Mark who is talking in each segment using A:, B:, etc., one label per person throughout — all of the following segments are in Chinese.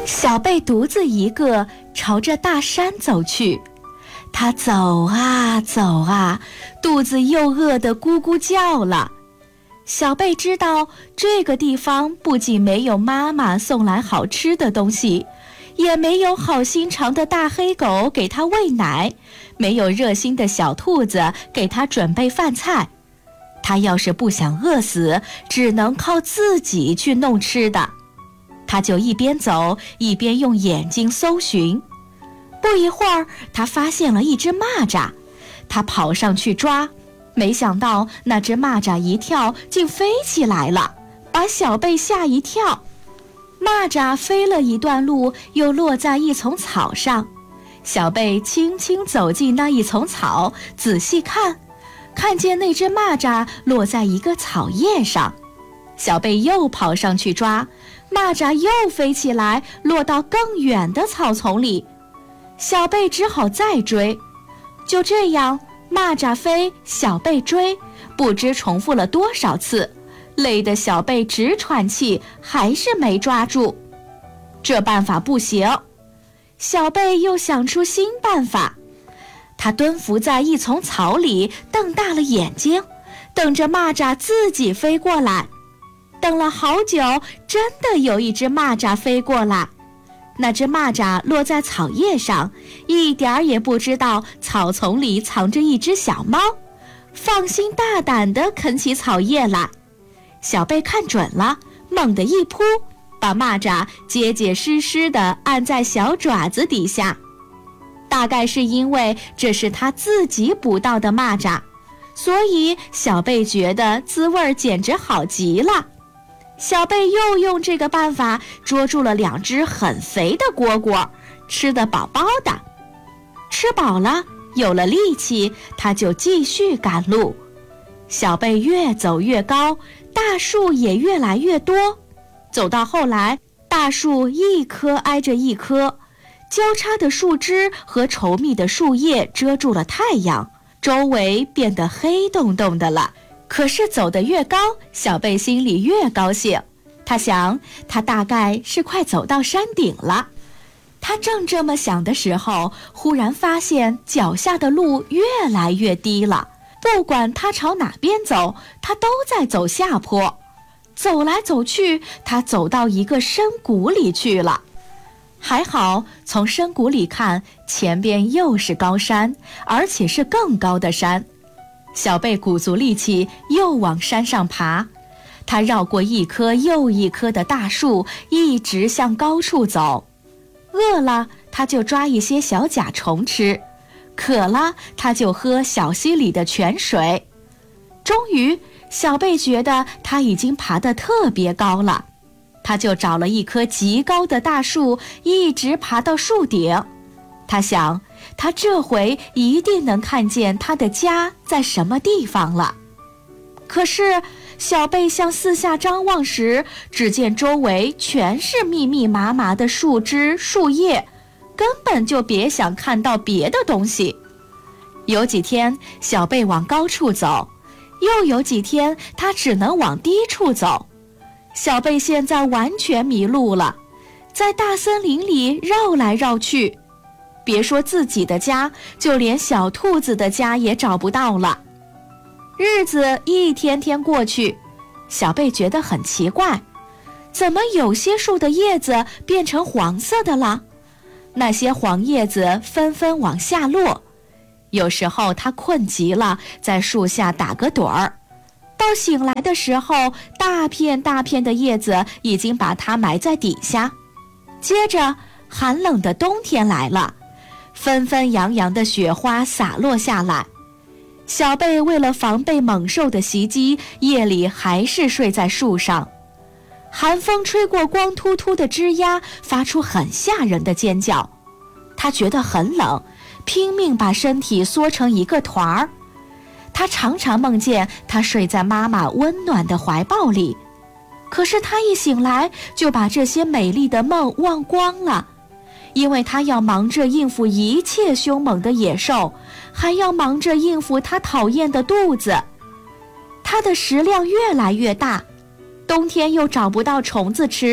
A: 小贝独自一个朝着大山走去，他走啊走啊，肚子又饿得咕咕叫了。小贝知道这个地方不仅没有妈妈送来好吃的东西，也没有好心肠的大黑狗给他喂奶，没有热心的小兔子给他准备饭菜。他要是不想饿死，只能靠自己去弄吃的。他就一边走一边用眼睛搜寻。不一会儿，他发现了一只蚂蚱，他跑上去抓，没想到那只蚂蚱一跳竟飞起来了，把小贝吓一跳。蚂蚱飞了一段路，又落在一丛草上。小贝轻轻走进那一丛草，仔细看见那只蚂蚱落在一个草叶上。小贝又跑上去抓，蚂蚱又飞起来，落到更远的草丛里。小贝只好再追。就这样，蚂蚱飞，小贝追，不知重复了多少次，累得小贝直喘气，还是没抓住。这办法不行，小贝又想出新办法。他蹲伏在一丛草里，瞪大了眼睛，等着蚂蚱自己飞过来。等了好久，真的有一只蚂蚱飞过来。那只蚂蚱落在草叶上，一点儿也不知道草丛里藏着一只小猫，放心大胆地啃起草叶来。小贝看准了，猛地一扑，把蚂蚱结结实实地按在小爪子底下。大概是因为这是他自己捕到的蚂蚱，所以小贝觉得滋味简直好极了。小贝又用这个办法捉住了2只很肥的蝈蝈，吃得饱饱的。吃饱了，有了力气，他就继续赶路。小贝越走越高，大树也越来越多。走到后来，大树一棵挨着一棵，交叉的树枝和稠密的树叶遮住了太阳，周围变得黑洞洞的了。可是走得越高，小贝心里越高兴。他想，他大概是快走到山顶了。他正这么想的时候，忽然发现脚下的路越来越低了。不管他朝哪边走，他都在走下坡。走来走去，他走到一个深谷里去了。还好，从深谷里看，前边又是高山，而且是更高的山。小贝鼓足力气，又往山上爬。他绕过一棵又一棵的大树，一直向高处走。饿了，他就抓一些小甲虫吃；渴了，他就喝小溪里的泉水。终于，小贝觉得他已经爬得特别高了，他就找了一棵极高的大树，一直爬到树顶。他想，他这回一定能看见他的家在什么地方了。可是，小贝向四下张望时，只见周围全是密密麻麻的树枝、树叶，根本就别想看到别的东西。有几天，小贝往高处走，又有几天，他只能往低处走。小贝现在完全迷路了，在大森林里绕来绕去。别说自己的家，就连小兔子的家也找不到了。日子一天天过去，小贝觉得很奇怪，怎么有些树的叶子变成黄色的了？那些黄叶子纷纷往下落。有时候他困极了，在树下打个盹儿。到醒来的时候，大片大片的叶子已经把它埋在底下。接着，寒冷的冬天来了。纷纷扬扬的雪花洒落下来，小贝为了防备猛兽的袭击，夜里还是睡在树上。寒风吹过光秃秃的枝桠，发出很吓人的尖叫。他觉得很冷，拼命把身体缩成一个团儿。他常常梦见他睡在妈妈温暖的怀抱里，可是他一醒来就把这些美丽的梦忘光了。因为他要忙着应付一切凶猛的野兽，还要忙着应付他讨厌的肚子。他的食量越来越大，冬天又找不到虫子吃，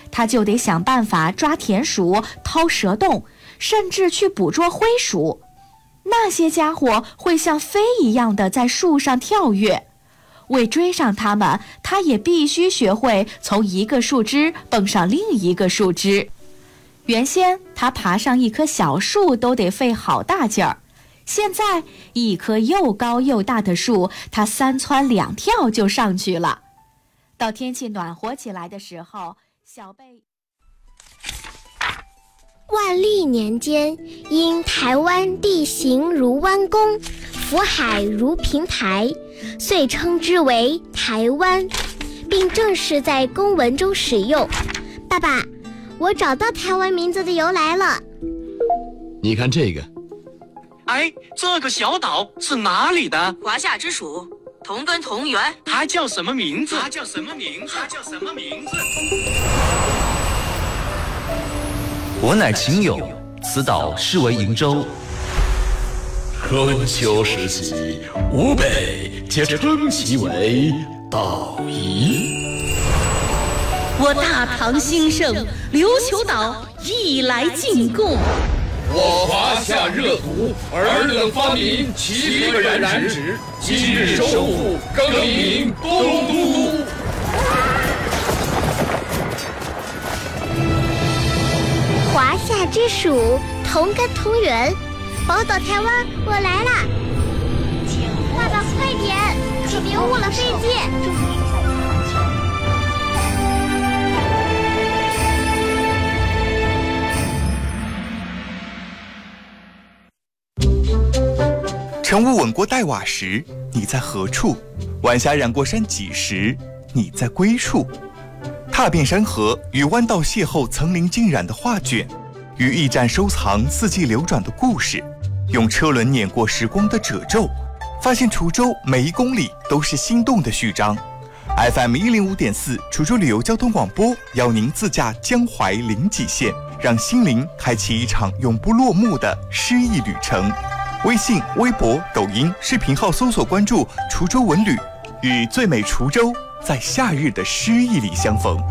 A: 他就得想办法抓田鼠、掏蛇洞，甚至去捕捉灰鼠。那些家伙会像飞一样的在树上跳跃。为追上它们，他也必须学会从一个树枝蹦上另一个树枝。原先他爬上一棵小树都得费好大劲儿，现在一棵又高又大的树，他3蹿2跳就上去了。到天气暖和起来的时候，小贝
B: 万历年间，因台湾地形如弯弓，福海如平台，遂称之为台湾，并正式在公文中使用。爸爸，我找到台湾名字的由来了。
C: 你看这个。
D: 哎，这个小岛是哪里的？
E: 华夏之属，同根同源。
D: 它叫什么名字？
F: 我乃秦友，此岛是为瀛洲。
C: 春秋时期，吴北皆称其为岛夷。
E: 我大唐兴盛，琉球岛亦来进贡。
C: 我华夏热土，尔等发明7个染指，今日收复，更名东都。
B: 华夏之属，同根同源，宝岛台湾，我来啦！爸爸，快点，可别误了飞机。
G: 晨雾吻过黛瓦时，你在何处？晚霞染过山脊时，你在归处。踏遍山河，与弯道邂逅层林尽染的画卷，与驿站收藏四季流转的故事，用车轮碾过时光的褶皱，发现滁州每一公里都是心动的序章。FM 105.4滁州旅游交通广播邀您自驾江淮临济线，让心灵开启一场永不落幕的诗意旅程。微信、微博、抖音视频号搜索关注滁州文旅，与最美滁州在夏日的诗意里相逢。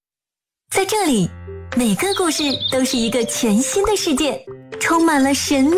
H: 在这里，每个故事都是一个全新的世界，充满了神秘